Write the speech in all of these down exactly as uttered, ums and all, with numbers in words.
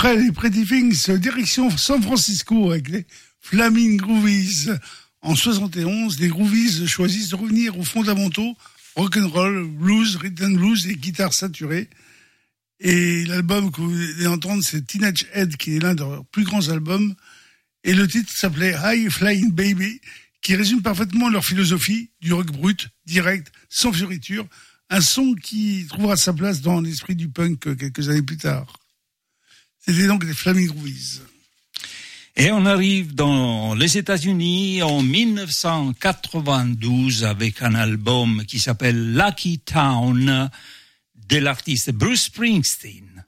Après les Pretty Things, direction San Francisco avec les Flaming Groovies. En soixante et onze, les Groovies choisissent de revenir aux fondamentaux rock'n'roll, blues, rhythm and blues et guitare saturée. Et l'album que vous allez entendre, c'est Teenage Head, qui est l'un de leurs plus grands albums. Et le titre s'appelait High Flying Baby, qui résume parfaitement leur philosophie du rock brut, direct, sans fioriture. Un son qui trouvera sa place dans l'esprit du punk quelques années plus tard. C'était donc les Flaming Groovies. Et on arrive dans les États-Unis en dix-neuf cent quatre-vingt-douze avec un album qui s'appelle Lucky Town de l'artiste Bruce Springsteen.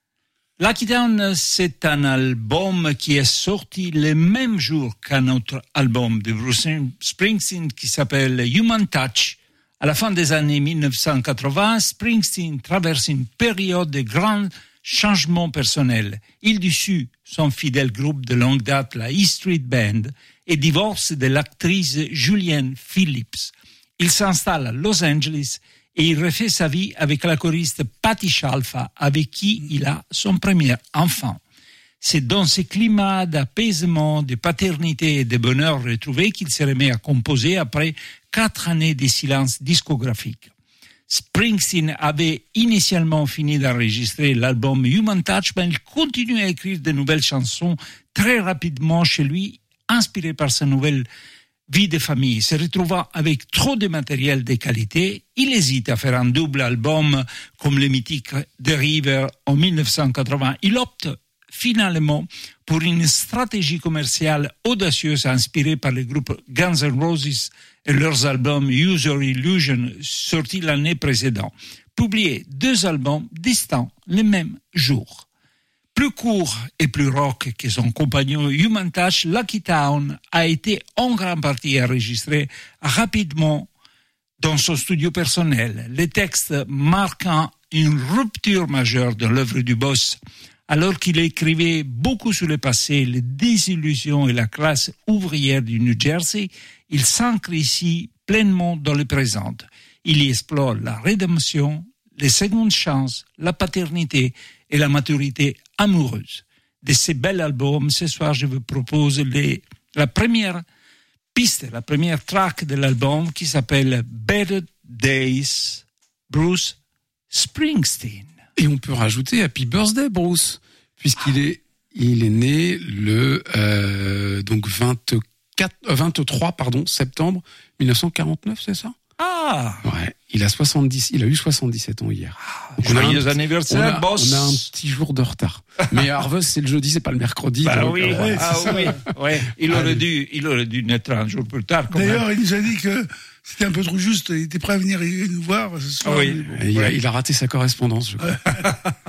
Lucky Town, c'est un album qui est sorti le même jour qu'un autre album de Bruce Springsteen qui s'appelle Human Touch. À la fin des années dix-neuf cent quatre-vingts, Springsteen traverse une période de grands changements personnels. Il dissout son fidèle groupe de longue date, la E Street Band, et divorce de l'actrice Julianne Phillips. Il s'installe à Los Angeles et il refait sa vie avec la choriste Patti Scialfa, avec qui il a son premier enfant. C'est dans ce climat d'apaisement, de paternité et de bonheur retrouvé qu'il se remet à composer après quatre années de silence discographique. Springsteen avait initialement fini d'enregistrer l'album Human Touch, mais il continue à écrire de nouvelles chansons très rapidement chez lui, inspiré par sa nouvelle vie de famille. Se retrouvant avec trop de matériel de qualité, il hésite à faire un double album comme le mythique The River en dix-neuf cent quatre-vingts. Il opte finalement pour une stratégie commerciale audacieuse inspirée par le groupe Guns N' Roses et leurs albums Use Your Illusion sortis l'année précédente. Publié deux albums distincts le même jour. Plus court et plus rock que son compagnon Human Touch, Lucky Town a été en grande partie enregistré rapidement dans son studio personnel. Les textes marquant une rupture majeure dans l'œuvre du boss. Alors qu'il écrivait beaucoup sur le passé, les désillusions et la classe ouvrière du New Jersey, il s'ancre ici pleinement dans le présent. Il y explore la rédemption, les secondes chances, la paternité et la maturité amoureuse. De ces bels albums, ce soir, je vous propose les, la première piste, la première track de l'album qui s'appelle Better Days, Bruce Springsteen. Et on peut rajouter Happy Birthday, Bruce, puisqu'il est, il est né le euh, donc vingt-quatre, euh, vingt-trois pardon, septembre dix-neuf cent quarante-neuf, c'est ça? Ah. Ouais, il a soixante-dix, il a eu soixante-dix-sept ans hier. Donc joyeux anniversaire, on a, boss. On a un petit jour de retard. Mais Harvest, c'est le jeudi, c'est pas le mercredi. Bah donc, oui, euh, ouais, ah c'est oui, ça. ouais. Il aurait dû, il aurait dû naître un jour plus tard. Quand D'ailleurs, même. il nous a dit que c'était un peu trop juste. Il était prêt à venir nous voir ce soir. Oui. Mais bon. Il, Ouais. a, il a raté sa correspondance, je crois.